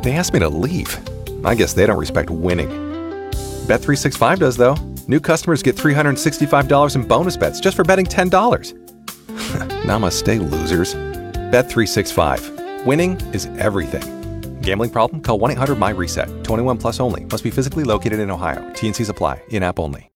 They asked me to leave. I guess they don't respect winning. Bet365 does, though. New customers get $365 in bonus bets just for betting $10. Namaste, losers. Bet365. Winning is everything. Gambling problem? Call 1-800-MY-RESET. 21 plus only. Must be physically located in Ohio. T&Cs apply. In-app only.